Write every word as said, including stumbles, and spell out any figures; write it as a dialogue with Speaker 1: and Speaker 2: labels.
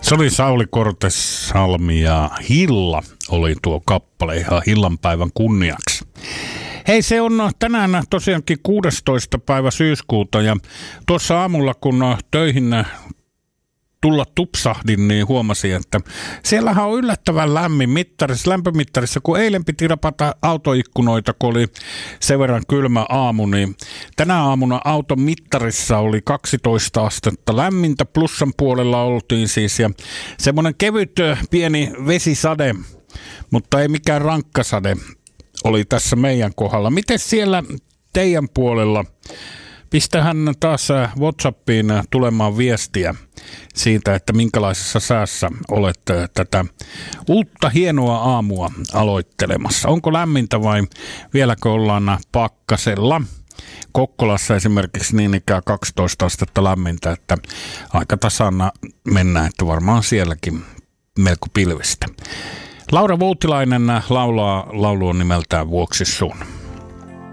Speaker 1: Se oli Sauli Kortesalmi ja Hilla oli tuo kappale ihan Hillan päivän kunniaksi. Hei, se on tänään tosiaankin kuudestoista päivä syyskuuta ja tuossa aamulla kun töihin tulla tupsahdin, niin huomasin, että siellähän on yllättävän lämmin mittarissa, lämpömittarissa, kun eilen piti rapata autoikkunoita, kun oli sen verran kylmä aamu, niin tänä aamuna auton mittarissa oli kaksitoista astetta lämmintä, plussan puolella oltiin siis, ja semmoinen kevyt pieni vesisade, mutta ei mikään rankkasade, oli tässä meidän kohdalla. Miten siellä teidän puolella? Pistähän taas WhatsAppiin tulemaan viestiä siitä, että minkälaisessa säässä olette tätä uutta hienoa aamua aloittelemassa. Onko lämmintä vai vieläkö ollaan pakkasella? Kokkolassa esimerkiksi niin ikään kaksitoista astetta lämmintä, että aika tasana mennään, että varmaan sielläkin melko pilvistä. Laura Voutilainen laulaa, laulu on nimeltään Vuoksi sun.